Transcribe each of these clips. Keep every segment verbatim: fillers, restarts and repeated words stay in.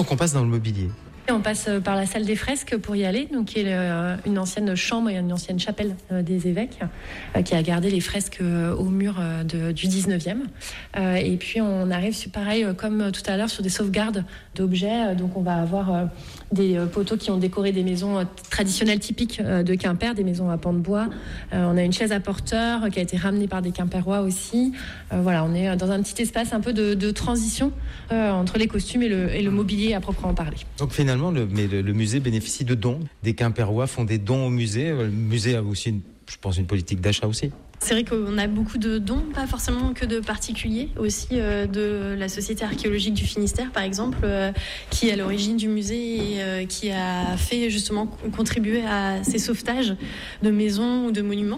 Donc on passe dans le mobilier. Et on passe par la salle des fresques pour y aller, donc qui est euh, une ancienne chambre et une ancienne chapelle euh, des évêques, euh, qui a gardé les fresques euh, au mur euh, de, du dix-neuvième. Euh, et puis on arrive, sur, pareil, euh, comme tout à l'heure, sur des sauvegardes d'objets. Donc on va avoir euh, des euh, poteaux qui ont décoré des maisons euh, traditionnelles typiques euh, de Quimper, des maisons à pans de bois. Euh, on a une chaise à porteur euh, qui a été ramenée par des Quimperois aussi. Euh, voilà, on est dans un petit espace un peu de, de transition euh, entre les costumes et le, et le mobilier à proprement parler. Donc finalement, Le, mais le, le musée bénéficie de dons. Des Quimperois font des dons au musée. Le musée a aussi, une, je pense, une politique d'achat aussi. C'est vrai qu'on a beaucoup de dons, pas forcément que de particuliers, aussi euh, de la Société archéologique du Finistère, par exemple, euh, qui est à l'origine du musée et euh, qui a fait justement contribuer à ces sauvetages de maisons ou de monuments.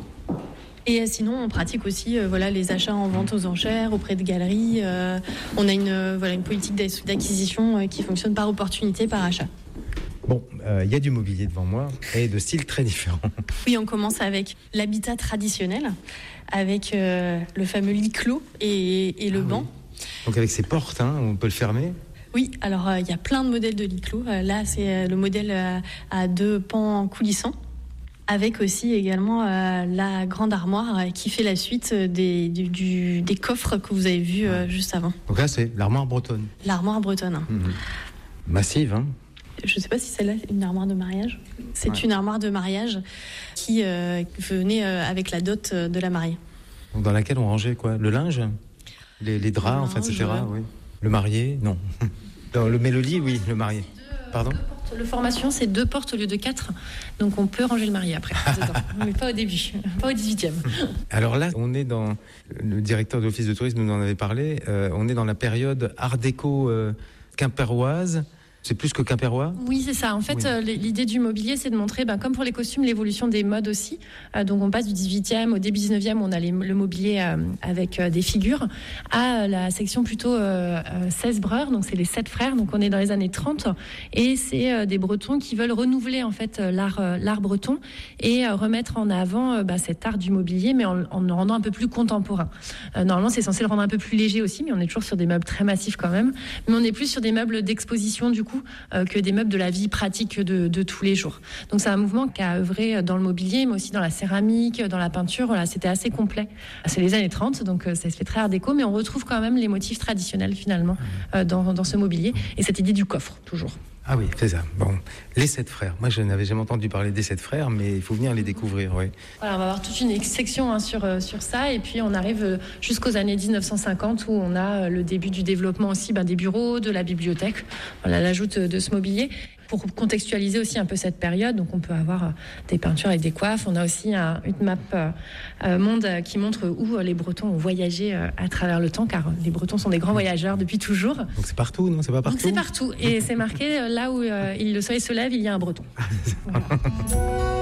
Et sinon, on pratique aussi euh, voilà, les achats en vente aux enchères, auprès de galeries. Euh, on a une, euh, voilà, une politique d'acquisition euh, qui fonctionne par opportunité, par achat. Bon, il euh, y a du mobilier devant moi et de styles très différents. Oui, on commence avec l'habitat traditionnel, avec euh, le fameux lit clos et, et le ah, banc. Oui. Donc avec ses portes, hein, on peut le fermer. Oui, alors il euh, y a plein de modèles de lit clos. Euh, là, c'est euh, le modèle euh, à deux pans coulissants. Avec aussi également euh, la grande armoire euh, qui fait la suite des, du, du, des coffres que vous avez vus euh, juste avant. Donc là, c'est l'armoire bretonne. L'armoire bretonne. Hein. Mmh. Massive, hein. Je ne sais pas si celle-là est une armoire de mariage. C'est ouais. une armoire de mariage qui euh, venait euh, avec la dot de la mariée. Donc dans laquelle on rangeait quoi ? Le linge ? Les, les draps, le enfin, linge, et cetera. Oui. Le marié ? Non. Dans le, mais le lit, oui, le marié. Pardon ? Le formation, c'est deux portes au lieu de quatre. Donc, on peut ranger le marié après. Mais pas au début, pas au dix-huitième. Alors là, on est dans... Le directeur de l'Office de tourisme nous en avait parlé. Euh, on est dans la période art déco euh, quimperoise. C'est plus que quimperois ? Oui, c'est ça. En fait, oui. euh, l'idée du mobilier, c'est de montrer, ben, comme pour les costumes, l'évolution des modes aussi. Euh, donc, on passe du dix-huitième au début dix-neuvième, où on a les, le mobilier euh, avec euh, des figures, à euh, la section plutôt euh, euh, seize breurs. Donc, c'est les sept frères. Donc, on est dans les années trente. Et c'est euh, des Bretons qui veulent renouveler, en fait, euh, l'art, euh, l'art breton et euh, remettre en avant euh, bah, cet art du mobilier, mais en, en le rendant un peu plus contemporain. Euh, normalement, c'est censé le rendre un peu plus léger aussi, mais on est toujours sur des meubles très massifs quand même. Mais on est plus sur des meubles d'exposition, du coup, Euh, que des meubles de la vie pratique de, de tous les jours. Donc c'est un mouvement qui a œuvré dans le mobilier, mais aussi dans la céramique, dans la peinture. Voilà, c'était assez complet. C'est les années trente, donc ça se fait très art déco, mais on retrouve quand même les motifs traditionnels finalement euh, dans, dans ce mobilier. Et cette idée du coffre, toujours. Ah oui, c'est ça. Bon, les sept frères. Moi, je n'avais jamais entendu parler des sept frères, mais il faut venir les découvrir, oui. Voilà, on va avoir toute une section hein, sur, euh, sur ça, et puis on arrive jusqu'aux années dix-neuf cent cinquante, où on a le début du développement aussi ben, des bureaux, de la bibliothèque, voilà, l'ajout de ce mobilier. Pour contextualiser aussi un peu cette période, donc on peut avoir euh, des peintures et des coiffes. On a aussi un, une map euh, euh, monde euh, qui montre où euh, les Bretons ont voyagé euh, à travers le temps, car les Bretons sont des grands voyageurs depuis toujours. Donc c'est partout, non ? C'est pas partout ? Donc c'est partout, et c'est marqué euh, là où euh, il, le soleil se lève, il y a un Breton. Voilà.